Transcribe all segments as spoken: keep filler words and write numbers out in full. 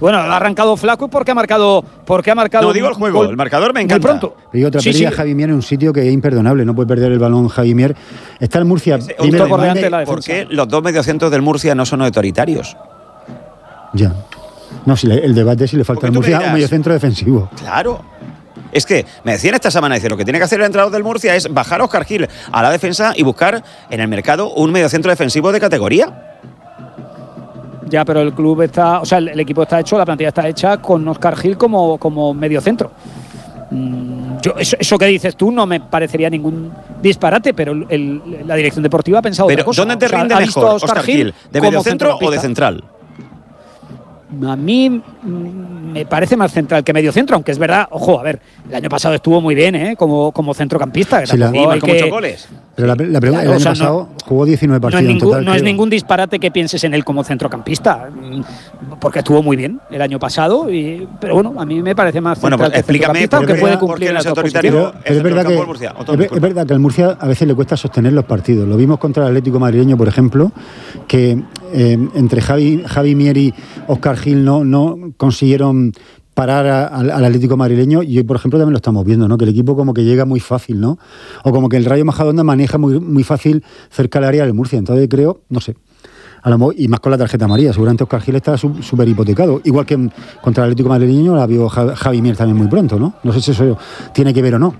Bueno, ha arrancado flaco y porque ha marcado. Porque ha marcado no digo el juego, el marcador me encanta. Muy pronto. Y otra sí, pérdida sí. Javi Mier en un sitio que es imperdonable. No puede perder el balón Javi Mier. Está el Murcia. Ese, primero, por delante de, la ¿Por qué los dos mediocentros del Murcia no son autoritarios? Ya. No, si le, el debate es si le falta al Murcia un mediocentro defensivo. Claro. Es que me decían esta semana, dice, lo que tiene que hacer el entrenador del Murcia es bajar a Óscar Gil a la defensa y buscar en el mercado un mediocentro defensivo de categoría. Ya, pero el club está, o sea, el, el equipo está hecho, la plantilla está hecha con Óscar Gil como, como mediocentro. Mm, yo, eso, eso que dices tú no me parecería ningún disparate, pero el, el, la dirección deportiva ha pensado pero otra cosa. ¿dónde te o sea, rinde mejor Óscar Gil? ¿De mediocentro o de central? A mí mm, me parece más central que mediocentro, aunque es verdad, ojo, a ver, el año pasado estuvo muy bien, ¿eh? Como, como centrocampista. Que Sí, la- Y marcó que, muchos goles. Pero la, la pregunta, Claro, el o año sea, pasado no- jugó diecinueve No es, partidos en ningún, total. no es creo. ningún disparate que pienses en él como centrocampista, mm, porque estuvo muy bien el año pasado, y, pero bueno, a mí me parece más Bueno, central pues que explícame centrocampista, por aunque qué- puede por qué cumplir no las es dos autoritario. posiciones. Pero, pero es, verdad centro del que, campo del Murcia, otro es, discurso. es verdad que al Murcia a veces le cuesta sostener los partidos. Lo vimos contra el Atlético Madrileño, por ejemplo, que eh, entre Javi, Javi Mier y Óscar Gil no, no consiguieron parar a- al, al Atlético Madrileño, y hoy, por ejemplo, también lo estamos viendo, ¿no? Que el equipo como que llega muy fácil, ¿no? O como que el Rayo Majadahonda maneja muy, muy fácil cerca del área del Murcia. Entonces creo, no sé, a lo mejor, y más con la tarjeta amarilla, seguramente Óscar Gil está su- súper hipotecado. Igual que en- contra el Atlético Madrileño la vio Ja- Javi Mier también muy pronto, ¿no? No sé si eso tiene que ver o no.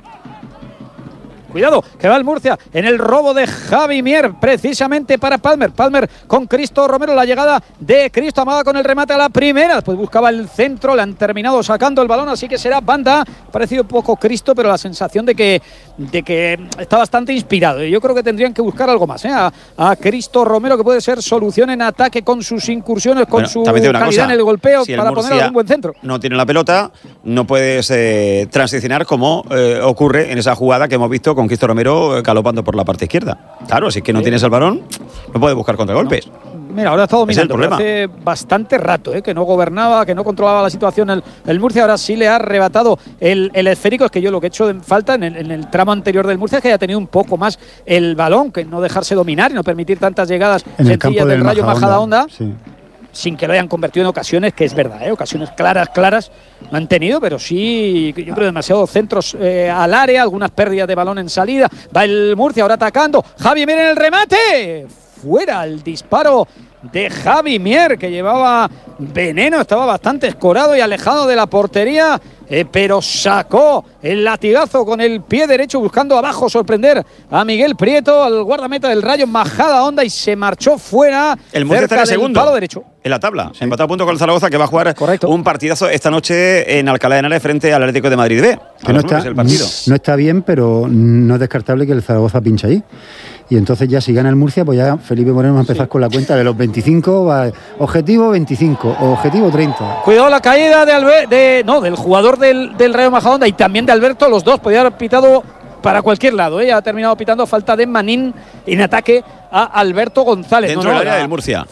Cuidado, que va el Murcia en el robo de Javi Mier, precisamente para Palmer. Palmer con Cristo Romero, la llegada de Cristo Amaga con el remate a la primera. Pues buscaba el centro, le han terminado sacando el balón, así que será banda. Ha parecido poco Cristo, pero la sensación de que, de que está bastante inspirado. Y yo creo que tendrían que buscar algo más, ¿eh? A, a Cristo Romero, que puede ser solución en ataque con sus incursiones, con Bueno, su también te digo una calidad cosa, en el golpeo, si el para Murcia poner un buen centro. no tiene la pelota, no puedes eh, transicionar como eh, ocurre en esa jugada que hemos visto con Cristo Romero eh, galopando por la parte izquierda. Claro, si es que no Sí. tienes el balón, no puedes buscar contragolpes. Mira, ahora está dominando, Ese es el pero hace bastante rato ¿eh? que no gobernaba, que no controlaba la situación el, el Murcia. Ahora sí le ha arrebatado el, el esférico. Es que yo lo que he hecho en falta en el, en el tramo anterior del Murcia es que haya tenido un poco más el balón, que no dejarse dominar y no permitir tantas llegadas En el campo sencillas del del Rayo Majadahonda, Sí. sin que lo hayan convertido en ocasiones, que es verdad, ¿eh? Ocasiones claras, claras no han tenido, pero sí, yo creo, demasiados centros eh, al área, algunas pérdidas de balón en salida. Va el Murcia ahora atacando. Javi Mier en el remate. Fuera el disparo de Javi Mier, que llevaba veneno, estaba bastante escorado y alejado de la portería, eh, pero sacó el latigazo con el pie derecho, buscando abajo sorprender a Miguel Prieto, al guardameta del Rayo Majadahonda, y se marchó fuera. El Murcia está cerca en el del segundo palo derecho. en la tabla, empatado a punto con el Zaragoza, que va a jugar Correcto. un partidazo esta noche en Alcalá de Henares frente al Atlético de Madrid B. Que no está, Es el partido. no está bien, pero no es descartable que el Zaragoza pinche ahí. Y entonces ya si gana el Murcia, pues ya Felipe Moreno va a empezar sí. con la cuenta de los veinticinco, va, objetivo veinticinco, objetivo treinta. Cuidado la caída de, Albe de no, del jugador del, del Rayo Majadahonda y también de Alberto, los dos podían haber pitado para cualquier lado, ¿eh? Ha terminado pitando falta de Manín en ataque a Alberto González. Dentro no, no, del área la, del Murcia.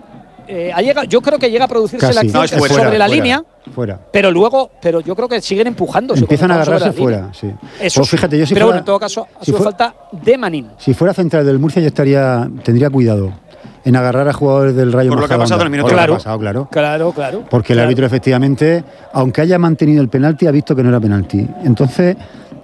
Eh, ha llegado, yo creo que llega a producirse Casi. la acción No, es sobre fuera, la fuera, línea, fuera. pero luego, pero yo creo que siguen empujando. Empiezan a agarrarse fuera, sí. Eso pues fíjate, yo si pero fuera, bueno, en todo caso ha si sido fuera, falta de Manín. Si fuera central del Murcia yo estaría, tendría cuidado en agarrar a jugadores del Rayo Por lo que ha pasado en el minuto. Claro, pasado, claro. Claro, claro. Porque el claro. árbitro efectivamente, aunque haya mantenido el penalti, ha visto que no era penalti. Entonces,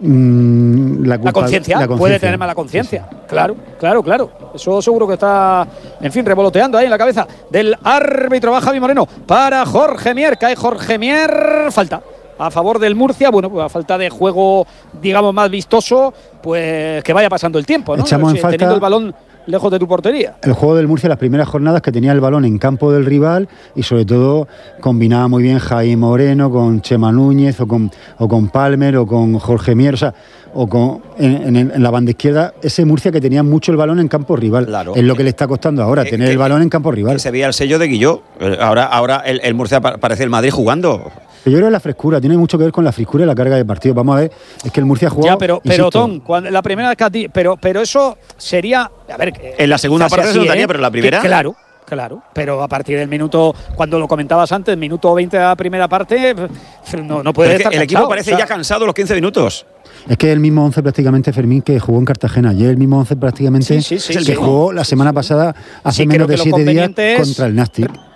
mmm, la, la conciencia, puede tener mala conciencia. Sí, sí. Claro, claro, claro. Eso seguro que está, en fin, revoloteando ahí en la cabeza del árbitro. Va Javi Moreno para Jorge Mier. Cae Jorge Mier. Falta a favor del Murcia. Bueno, pues a falta de juego, digamos, más vistoso, pues que vaya pasando el tiempo, ¿no? Echamos si, en falta teniendo el balón lejos de tu portería. El juego del Murcia, las primeras jornadas, que tenía el balón en campo del rival y sobre todo combinaba muy bien Jaime Moreno con Chema Núñez o con, o con Palmer o con Jorge Mier, o sea, o con, en, en, en la banda izquierda, ese Murcia que tenía mucho el balón en campo rival. Claro. Es lo que le está costando ahora, eh, tener que, el balón en campo rival. Que se veía el sello de Guilló. Ahora, ahora el, el Murcia parece el Madrid jugando. Pero yo creo que la frescura, tiene mucho que ver con la frescura y la carga de partido. Vamos a ver, es que el Murcia ha jugado. Ya, pero, pero Tom, cuando, la primera vez que a ti, pero, pero eso sería. A ver, en la segunda parte se notaría, ¿eh? Pero la primera. Que, claro, claro. Pero a partir del minuto, cuando lo comentabas antes, minuto veinte de la primera parte, no, no puede es estar que el cansado, equipo parece o sea, ya cansado los quince minutos. Es que es el mismo once prácticamente, Fermín, que jugó en Cartagena. Ayer el mismo once prácticamente sí, sí, sí, que sí, jugó sí, la semana sí, pasada, hace sí, menos de siete días es, contra el Nastic.